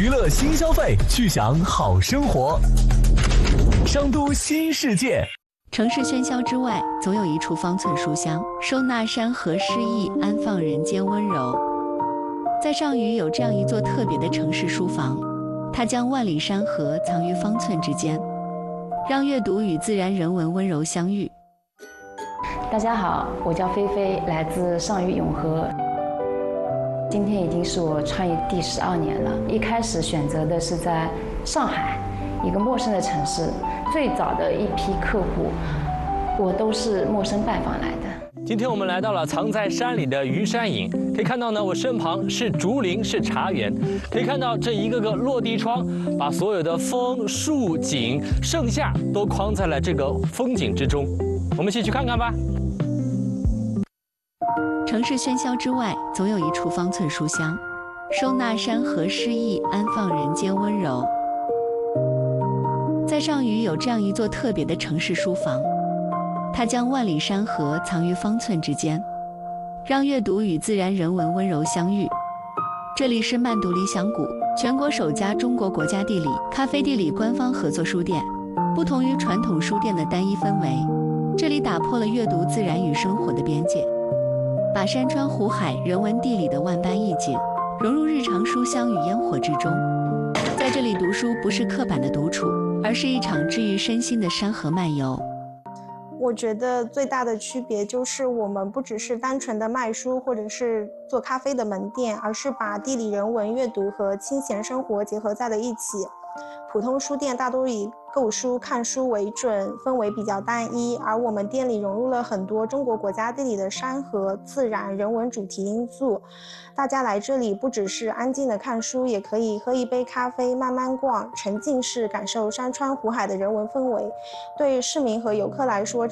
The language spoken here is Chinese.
娱乐新消费，去享好生活。商都新世界。 城市喧嚣之外，总有一处方寸书香，收纳山河诗意，安放人间温柔。在上虞有这样一座特别的城市书房，它将万里山河藏于方寸之间，让阅读与自然人文温柔相遇。 大家好，我叫菲菲，来自上虞永和。今天已经是我创业第12年了。一开始选择的是在上海，一个陌生的城市。最早的一批客户，我都是陌生拜访来的。 今天我们来到了藏在山里的虞山隐，可以看到呢，我身旁是竹林，是茶园，可以看到这一个个落地窗，把所有的风、树、景、盛夏都框在了这个风景之中。我们一起去看看吧。 城市喧嚣之外，总有一处方寸书香，收纳山河诗意，安放人间温柔。在上虞有这样一座特别的城市书房，它将万里山河藏于方寸之间，让阅读与自然人文温柔相遇。这里是慢读理想谷，全国首家中国国家地理、咖啡地理官方合作书店。不同于传统书店的单一氛围，这里打破了阅读自然与生活的边界，把山川湖海、人文地理的万般意境融入日常书香与烟火之中。在这里读书不是刻板的独处，而是一场治愈身心的山河漫游。 我觉得最大的区别就是我们不只是单纯的卖书或者是做咖啡的门店，而是把地理人文阅读和清闲生活结合在了一起。普通书店大多以购书看书为准，氛围比较单一，而我们店里融入了很多中国国家地理的山河、自然、人文主题因素。大家来这里不只是安静的看书，也可以喝一杯咖啡，慢慢逛，沉浸式感受山川湖海的人文氛围。对市民和游客来说，